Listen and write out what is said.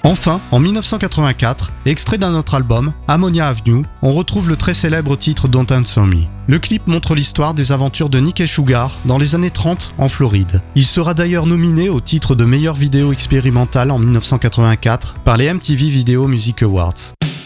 Enfin, en 1984, extrait d'un autre album, Ammonia Avenue, on retrouve le très célèbre titre Don't Answer Me. Le clip montre l'histoire des aventures de Nick et Sugar dans les années 30 en Floride. Il sera d'ailleurs nominé au titre de meilleure vidéo expérimentale en 1984 par les MTV Video Music Awards.